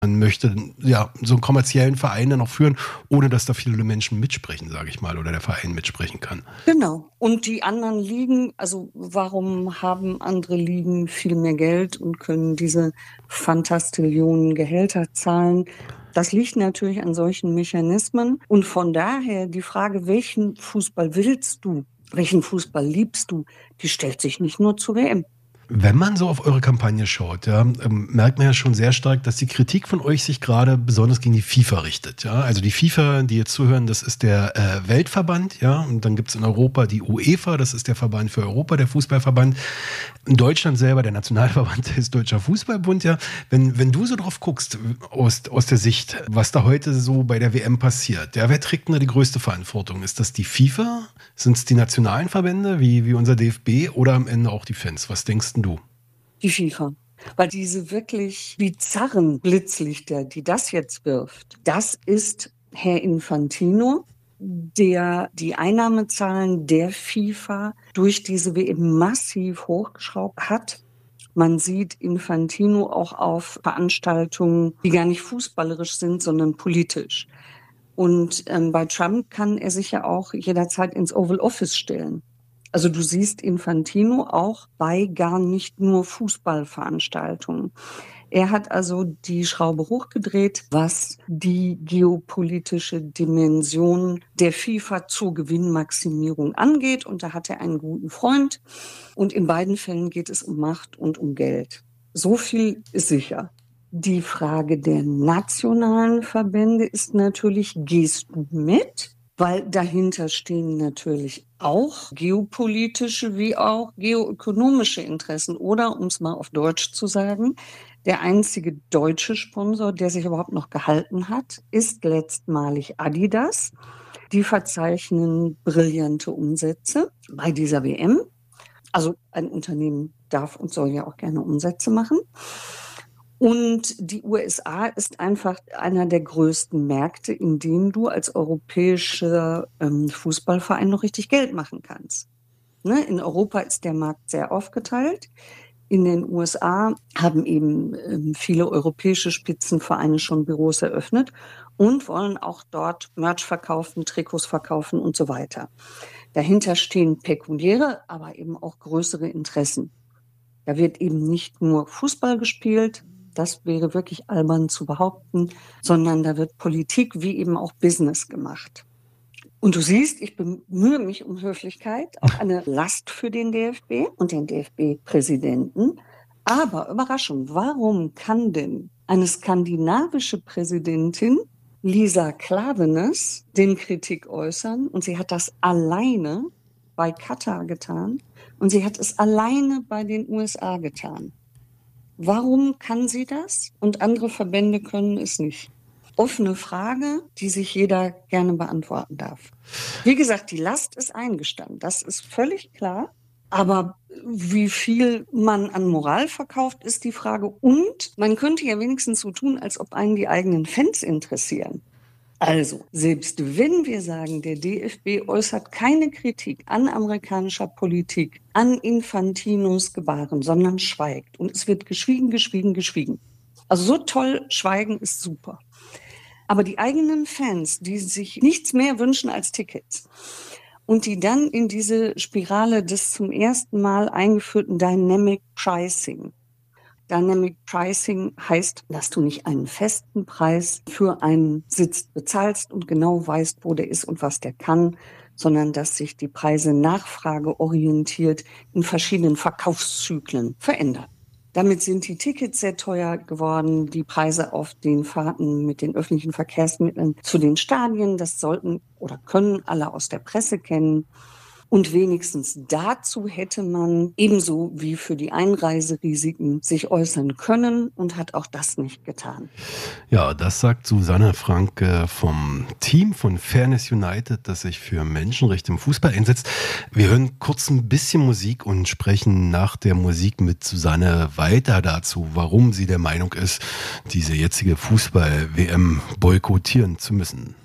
Man möchte ja so einen kommerziellen Verein dann auch führen, ohne dass da viele Menschen mitsprechen, sage ich mal, oder der Verein mitsprechen kann. Genau. Und die anderen Ligen, also warum haben andere Ligen viel mehr Geld und können diese Fantastillionen Gehälter zahlen? Das liegt natürlich an solchen Mechanismen. Und von daher die Frage, welchen Fußball willst du, welchen Fußball liebst du, die stellt sich nicht nur zur WM. Wenn man so auf eure Kampagne schaut, ja, merkt man ja schon sehr stark, dass die Kritik von euch sich gerade besonders gegen die FIFA richtet. Ja? Also die FIFA, die jetzt zuhören, das ist der Weltverband, ja, und dann gibt's in Europa die UEFA, das ist der Verband für Europa, der Fußballverband. In Deutschland selber, der Nationalverband ist Deutscher Fußballbund, ja. Wenn du so drauf guckst, aus der Sicht, was da heute so bei der WM passiert, ja, wer trägt denn da die größte Verantwortung? Ist das die FIFA? Sind es die nationalen Verbände, wie unser DFB, oder am Ende auch die Fans? Was denkst denn du? Die FIFA. Weil diese wirklich bizarren Blitzlichter, die das jetzt wirft, das ist Herr Infantino, der die Einnahmezahlen der FIFA durch diese WM massiv hochgeschraubt hat. Man sieht Infantino auch auf Veranstaltungen, die gar nicht fußballerisch sind, sondern politisch. Und bei Trump kann er sich ja auch jederzeit ins Oval Office stellen. Also du siehst Infantino auch bei gar nicht nur Fußballveranstaltungen. Er hat also die Schraube hochgedreht, was die geopolitische Dimension der FIFA zur Gewinnmaximierung angeht. Und da hat er einen guten Freund. Und in beiden Fällen geht es um Macht und um Geld. So viel ist sicher. Die Frage der nationalen Verbände ist natürlich, gehst du mit? Weil dahinter stehen natürlich auch geopolitische wie auch geoökonomische Interessen. Oder, um es mal auf Deutsch zu sagen, der einzige deutsche Sponsor, der sich überhaupt noch gehalten hat, ist letztmalig Adidas. Die verzeichnen brillante Umsätze bei dieser WM. Also ein Unternehmen darf und soll ja auch gerne Umsätze machen. Und die USA ist einfach einer der größten Märkte, in denen du als europäischer Fußballverein noch richtig Geld machen kannst. Ne? In Europa ist der Markt sehr aufgeteilt. In den USA haben eben viele europäische Spitzenvereine schon Büros eröffnet und wollen auch dort Merch verkaufen, Trikots verkaufen und so weiter. Dahinter stehen pekuniäre, aber eben auch größere Interessen. Da wird eben nicht nur Fußball gespielt, das wäre wirklich albern zu behaupten, sondern da wird Politik wie eben auch Business gemacht. Und du siehst, ich bemühe mich um Höflichkeit, auch eine Last für den DFB und den DFB-Präsidenten. Aber Überraschung, warum kann denn eine skandinavische Präsidentin, Lisa Klaveness, den Kritik äußern? Und sie hat das alleine bei Katar getan und sie hat es alleine bei den USA getan. Warum kann sie das und andere Verbände können es nicht? Offene Frage, die sich jeder gerne beantworten darf. Wie gesagt, die Last ist eingestanden, das ist völlig klar. Aber wie viel man an Moral verkauft, ist die Frage. Und man könnte ja wenigstens so tun, als ob einen die eigenen Fans interessieren. Also, selbst wenn wir sagen, der DFB äußert keine Kritik an amerikanischer Politik, an Infantinos Gebaren, sondern schweigt. Und es wird geschwiegen, geschwiegen, geschwiegen. Also so toll, Schweigen ist super. Aber die eigenen Fans, die sich nichts mehr wünschen als Tickets und die dann in diese Spirale des zum ersten Mal eingeführten Dynamic Pricing. Dynamic Pricing heißt, dass du nicht einen festen Preis für einen Sitz bezahlst und genau weißt, wo der ist und was der kann, sondern dass sich die Preise nachfrageorientiert in verschiedenen Verkaufszyklen verändern. Damit sind die Tickets sehr teuer geworden, die Preise auf den Fahrten mit den öffentlichen Verkehrsmitteln zu den Stadien, das sollten oder können alle aus der Presse kennen. Und wenigstens dazu hätte man ebenso wie für die Einreiserisiken sich äußern können und hat auch das nicht getan. Ja, das sagt Susanne Franke vom Team von Fairness United, das sich für Menschenrechte im Fußball einsetzt. Wir hören kurz ein bisschen Musik und sprechen nach der Musik mit Susanne weiter dazu, warum sie der Meinung ist, diese jetzige Fußball-WM boykottieren zu müssen.